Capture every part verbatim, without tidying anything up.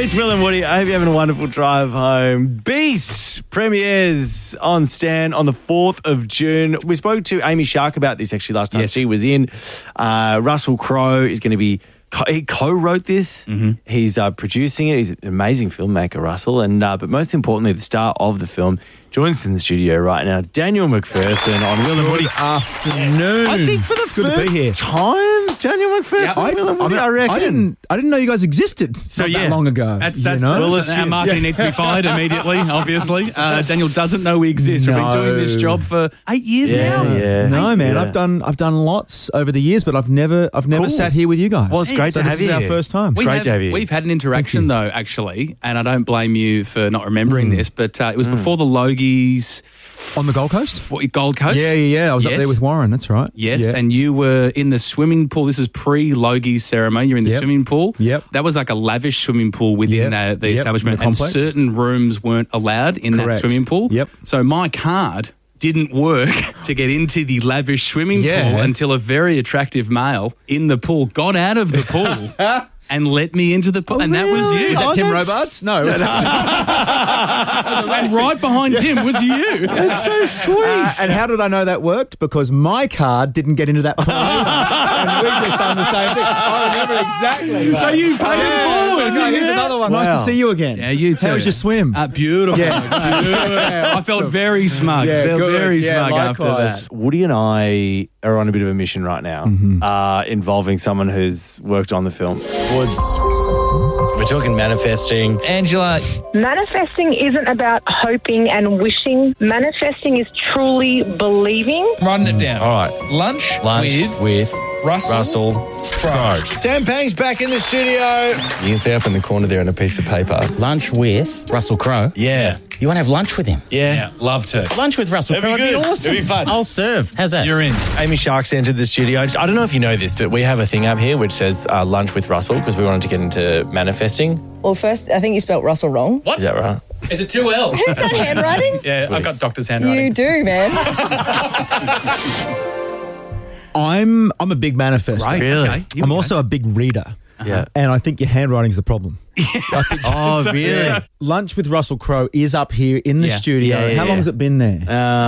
It's Will and Woody. I hope you're having a wonderful drive home. Beast premieres on Stan on the fourth of June. We spoke to Amy Shark about this actually last time Yes. she was in. Uh, Russell Crowe is going to be... Co- he co-wrote this. Mm-hmm. He's uh, producing it. He's an amazing filmmaker, Russell. And uh, But most importantly, the star of the film joins us in the studio right now, Daniel McPherson on Will and Woody. Good afternoon. I think for the It's good first to be here. time, Daniel McPherson I, on Will and I, Woody, mean, I, reckon. I didn't. I didn't know you guys existed. So, not yeah. that long ago. That's you that's, know? that's Well, our assume- marketing yeah. needs to be fired immediately. Obviously, uh, Daniel doesn't know we exist. We've been No. doing this job for eight years Yeah, now. yeah. No, man. Yeah. I've done. I've done lots over the years, but I've never. I've never Cool. sat here with you guys. Well, it's great so to this have is you our here. first time. We great have, to have you. We've had an interaction though, actually, and I don't blame you for not remembering this, but uh, it was before the Logies On the Gold Coast. for Gold Coast. Yeah, yeah, yeah. I was up Yes. there with Warren. That's right. Yes, Yeah. and you were in the swimming pool. This is pre-Logies ceremony. You're in the Yep. swimming pool. Yep. That was like a lavish swimming pool within Yep. uh, the Yep. establishment, In the and complex. certain rooms weren't allowed in that Correct. swimming pool. Yep. So my card didn't work to get into the lavish swimming Yeah. pool until a very attractive male in the pool got out of the pool and let me into the pool. and that was you. Is that Oh, Tim that's- Robards? No. it was- And right behind Tim was you. That's so sweet. Uh, and how did I know that worked? Because my card didn't get into that pool either. And we just done the same thing. I remember exactly. So you paid it forward. Okay, here's Yeah. another one. Wow. Nice to see you again. Yeah, you too. How was your swim? Uh, beautiful. Yeah. Beautiful. I felt awesome. very smug. Yeah, felt good. very Yeah, smug after likewise. that. Woody and I are on a bit of a mission right now, Mm-hmm. uh, involving someone who's worked on the film. Woods. We're talking manifesting. Angela, Manifesting isn't about hoping and wishing. Manifesting is truly believing. writing it down. All right. Lunch, Lunch with with Russell, Russell Crowe. Sam Pang's back in the studio. You can see up in the corner there on a piece of paper. Lunch with Russell Crowe. Yeah. You want to have lunch with him? Yeah. Yeah, love to. Lunch with Russell That'd Crowe be would be good. awesome. It'd be fun. I'll serve. How's that? You're in. Amy Shark's entered the studio. I don't know if you know this, but we have a thing up here which says uh, lunch with Russell because we wanted to get into manifesting. Well, first, I think you spelt Russell wrong. Is that right? Is it two L's? Is that handwriting? Yeah, I've got doctor's handwriting. You do, man. I'm I'm a big manifester. Right, Really? okay. Here I'm we also a big reader. Yeah. And I think your handwriting's the problem. Oh, So- really? so- Lunch with Russell Crowe is up here in the Yeah. studio. Yeah, yeah, How yeah. long has it been there?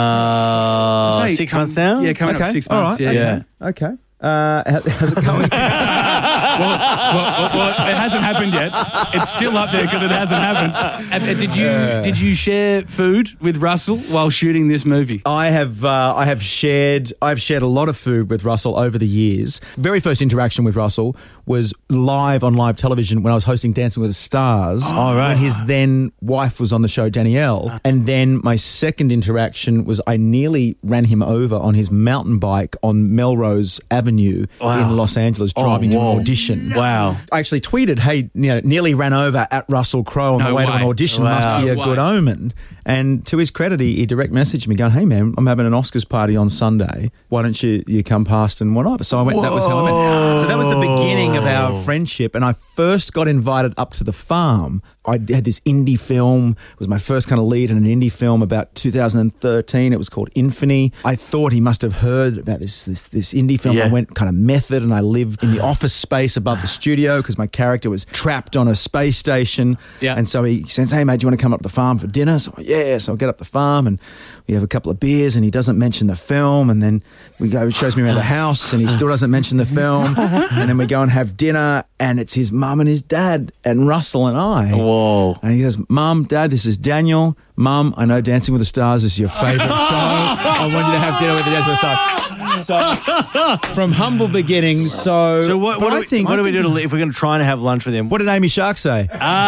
Uh, Say, six come- months now? Yeah, coming up six months. All right. Yeah. Okay. Okay. Uh, how- how's it going? well, well, well, it hasn't happened yet. It's still up there because it hasn't happened. And, uh, did you did you share food with Russell while shooting this movie? I have uh, I have shared I've shared a lot of food with Russell over the years. Very first interaction with Russell was live on live television when I was hosting Dancing with the Stars. Oh, right. When his then wife was on the show, Danielle. And then my second interaction was I nearly ran him over on his mountain bike on Melrose Avenue Wow. in Los Angeles, Oh, driving to whoa. an audition. Wow. I actually tweeted, hey, you know, nearly ran over at Russell Crowe on No the way, to an way. audition. Wow. Must be a No good way. omen. And to his credit, he, he direct messaged me going, hey, man, I'm having an Oscars party on Sunday. Why don't you, you come past and whatever? So I went, that was how I went. So that was the beginning of our friendship. And I first got invited up to the farm. I had this indie film. It was my first kind of lead in an indie film about two thousand thirteen. It was called Infamy. I thought he must have heard about this this, this indie film. Yeah. I went kind of method and I lived in the office space above the studio because my character was trapped on a space station. Yeah. And so he says, hey, mate, do you want to come up to the farm for dinner? So I, yeah. So I get up the farm and we have a couple of beers and he doesn't mention the film. And then we go, he shows me around the house and he still doesn't mention the film. And then we go and have dinner and it's his mum and his dad and Russell and I. Whoa. And he goes, Mum, Dad, this is Daniel. Mum, I know Dancing with the Stars is your favourite show. I want you to have dinner with the Dancing with the Stars. So, from humble beginnings, so... So what, but what, do, I we, think, what I do we do think- to, if we're going to try and have lunch with him? What did Amy Shark say?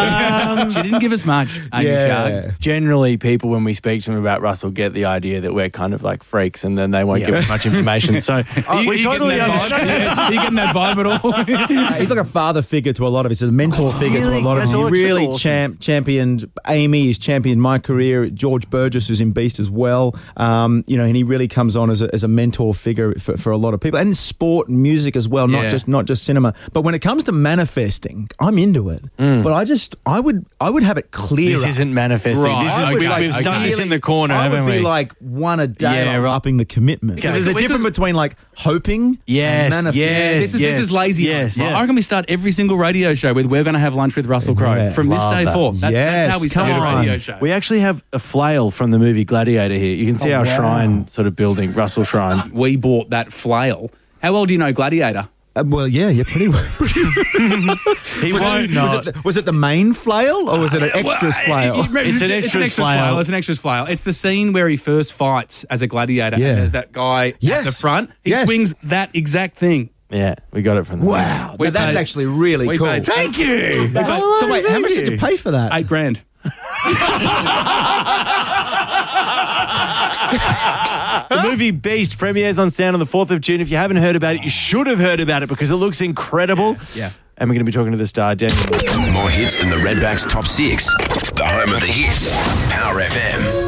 Um, She didn't give us much, Amy Yeah. Shark. generally, people, when we speak to them about Russell, get the idea that we're kind of like freaks and then they won't give us much information. So Are you- we are you totally getting that understand. vibe? Yeah, are you getting that vibe at all? Uh, he's like a father figure to a lot of us. He's a mentor figure to a really- lot of us. that's He actually really awesome. champ, championed Amy. He's championed my career. George Burgess, who's in Beast as well. Um, you know, and he really comes on as a, as a mentor figure for, for, for a lot of people, and sport and music as well, not Yeah. just not just cinema. But when it comes to manifesting, I'm into it. But I just I would I would have it clear. This isn't manifesting. Right. This I is, would we, like- we've done okay. this in the corner, I haven't would be we? like one a day, Yeah, like right. upping the commitment. Because Okay. there's a We could- difference between like hoping Yes, and manifesting. yes. This is yes, this is lazy. yes, Right? yeah. I reckon we start every single radio show with "We're going to have lunch with Russell Crowe" Yeah, from this love day that. forth. That's, Yes, that's how we start come a on. radio show. We actually have a flail from the movie Gladiator here. You can see Oh, our wow. shrine sort of building, Russell Shrine. We bought that flail. How well do you know Gladiator? Uh, well, yeah, yeah, pretty well. He was, won't it, not. was, it, was it the main flail or was it an extras flail? It's an extras flail. It's an extras flail. It's the scene where he first fights as a gladiator. Yeah. And there's that guy at Yes. the front. He Yes. swings that exact thing. Yeah, we got it from the Wow, We now that's paid- actually really we cool. paid- Thank you. We paid- So wait, how much did you pay for that? Eight grand. The movie Beast premieres on Sound on the fourth of June. If you haven't heard about it, you should have heard about it because it looks incredible. Yeah. And we're going to be talking to the star, Daniel. More hits than the Redbacks Top Six. The home of the hits. Power F M.